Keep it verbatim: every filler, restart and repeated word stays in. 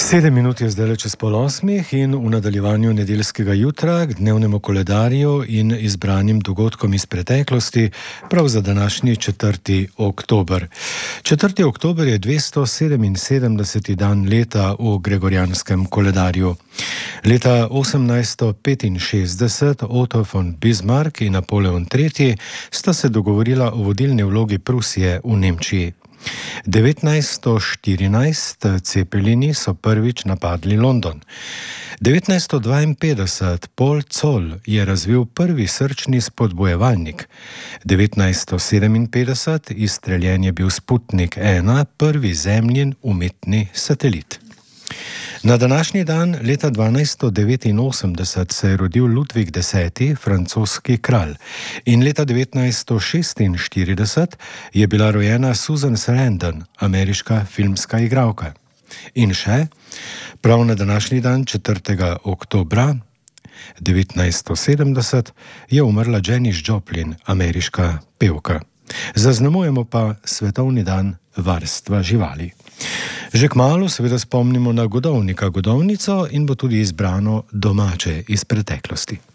Sedem minut je zdaj čez pol osmih in v nadaljevanju nedeljskega jutra k dnevnemu koledarju in izbranim dogodkom iz preteklosti, prav za današnji četrti oktober. četrti oktober je dvesto sedeminsedemdeseti dan leta v gregorjanskem koledarju. Leta osemnajststo petinšestdeset Otto von Bismarck in Napoleon tretji sta se dogovorila o vodilni vlogi Prusije v Nemčiji. devetnajststo štirinajst Cepelini so prvič napadli London. devetnajststo dvainpetdeset Paul Zoll je razvil prvi srčni spodbujevalnik. devetnajststo sedeminpetdeset izstreljen je bil Sputnik ena, prvi zemljin umetni satelit. Na današnji dan, leta dvanajststo devetinosemdeset, se je rodil Ludvik deseti, francoski kralj, in leta devetnajststo šestinštirideset je bila rojena Susan Sarandon, ameriška filmska igralka. In še, prav na današnji dan, četrtega oktobra devetnajststo sedemdeset, je umrla Janis Joplin, ameriška pevka. Zaznamujemo pa svetovni dan varstva živali. Že kmalu seveda spomnimo na godovnika, godovnico in bo tudi izbrano domače iz preteklosti.